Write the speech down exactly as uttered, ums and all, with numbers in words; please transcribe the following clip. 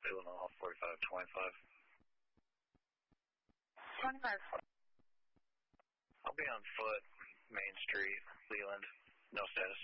Illinois forty-five twenty-five. twenty-five. I'll be on foot, Main Street, Leland. No status.